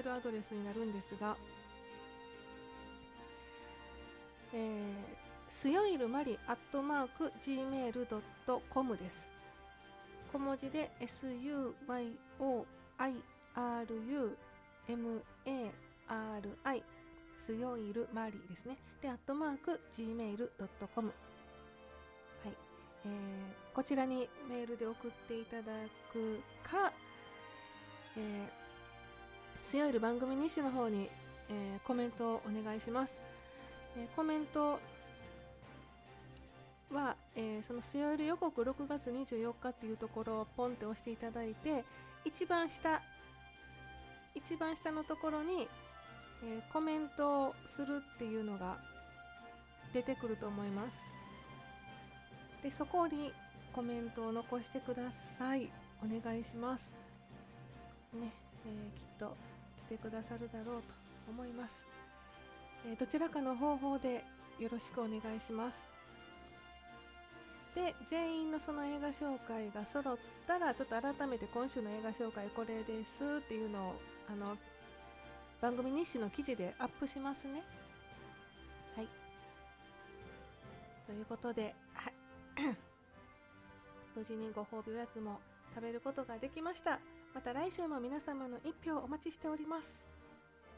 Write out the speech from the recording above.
ールアドレスになるんですが、すよいるまり@gmail.com です。小文字で SUYOIRUMARI すよいるまりですね。で、@gmail.com、はい、こちらにメールで送っていただくか、すよいる番組日誌の方に、コメントをお願いします。コメントは、そのすよいる予告6月24日っていうところをポンって押していただいて、一番下のところに、コメントをするっていうのが出てくると思います。で、そこにコメントを残してください。お願いしますね。きっと来てくださるだろうと思います。どちらかの方法でよろしくお願いします。で、全員のその映画紹介が揃ったら、ちょっと改めて今週の映画紹介これですっていうのを番組日誌の記事でアップしますね。はい、ということで、はい、無事にご褒美おやつも食べることができました。また来週も皆様の一票お待ちしております。